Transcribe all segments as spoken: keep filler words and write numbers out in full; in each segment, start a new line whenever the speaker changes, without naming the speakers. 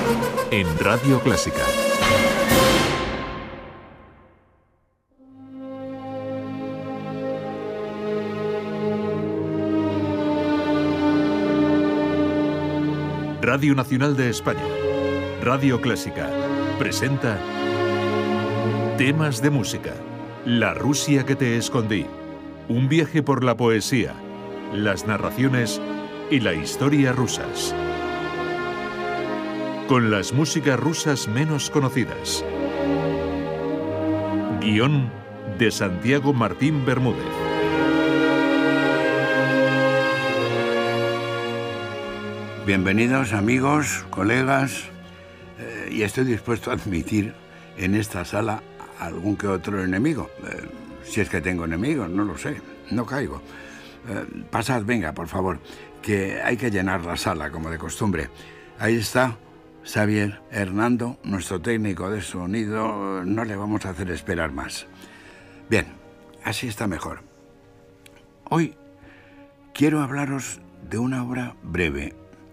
en Radio Clásica. Radio Nacional de España, Radio Clásica, presenta Temas de música, La Rusia que te escondí, un viaje por la poesía, las narraciones y la historia rusas. Con las músicas rusas menos conocidas. Guión de Santiago Martín Bermúdez.
Bienvenidos amigos, colegas, eh, y estoy dispuesto a admitir en esta sala algún que otro enemigo. Eh, si es que tengo enemigos, no lo sé, no caigo. Eh, pasad, venga, por favor, que hay que llenar la sala, como de costumbre. Ahí está Xavier Hernando, nuestro técnico de sonido. No le vamos a hacer esperar más. Bien, así está mejor. Hoy quiero hablaros de una obra breve.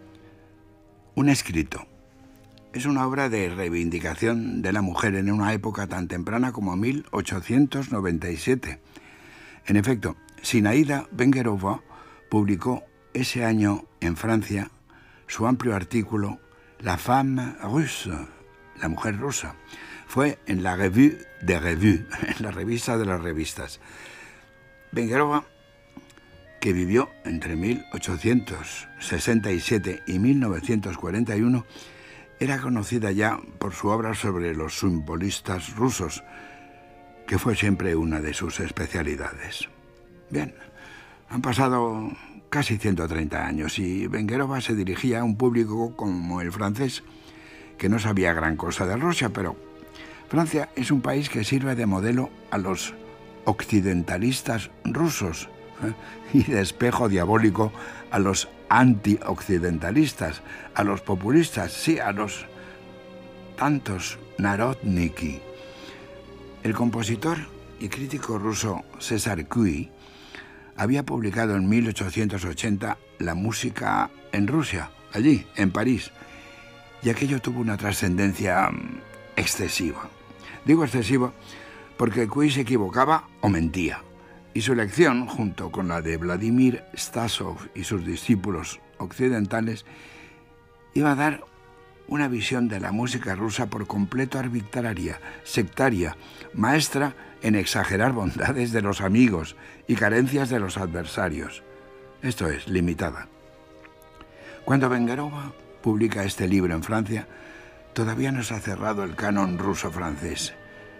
Un escrito. Es una obra de reivindicación de la mujer en una época tan temprana como mil ochocientos noventa y siete. En efecto, Zinaida Vengerova publicó ese año en Francia su amplio artículo La femme russe, la mujer rusa. Fue en la Revue des Revues, en la revista de las revistas. Vengerova, que vivió entre mil ochocientos sesenta y siete y mil novecientos cuarenta y uno, era conocida ya por su obra sobre los simbolistas rusos, que fue siempre una de sus especialidades. Bien, han pasado casi ciento treinta años y Vengerova se dirigía a un público como el francés, que no sabía gran cosa de Rusia, pero Francia es un país que sirve de modelo a los occidentalistas rusos, ¿eh? y de espejo diabólico a los anti-occidentalistas, a los populistas, sí, a los tantos narodniki. El compositor y crítico ruso César Cui había publicado en mil ochocientos ochenta La música en Rusia, allí, en París, y aquello tuvo una trascendencia excesiva. Digo excesiva porque Cui se equivocaba o mentía, y su lección, junto con la de Vladimir Stasov y sus discípulos occidentales, iba a dar una visión de la música rusa por completo arbitraria, sectaria, maestra en exagerar bondades de los amigos y carencias de los adversarios. Esto es, limitada. Cuando Vengerova publica este libro en Francia, todavía no se ha cerrado el canon ruso-francés.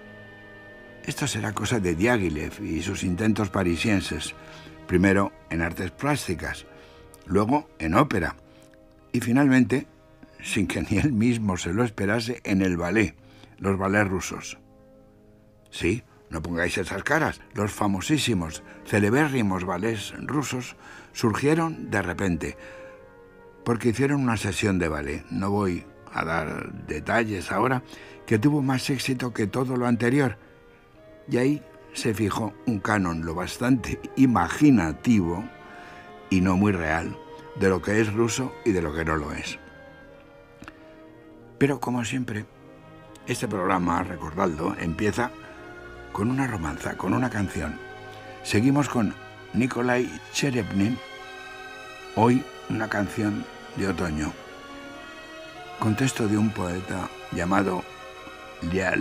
Esto será cosa de Diaghilev y sus intentos parisienses, primero en artes plásticas, luego en ópera, y finalmente, sin que ni él mismo se lo esperase, en el ballet, los ballets rusos. Sí, no pongáis esas caras. Los famosísimos, celebérrimos ballets rusos surgieron de repente, porque hicieron una sesión de ballet. No voy a dar detalles ahora, que tuvo más éxito que todo lo anterior, y ahí se fijó un canon lo bastante imaginativo y no muy real de lo que es ruso y de lo que no lo es. Pero como siempre, este programa, recordadlo, empieza con una romanza, con una canción. Seguimos con Nikolai Cherepnin, hoy una canción de otoño, con texto de un poeta llamado Lial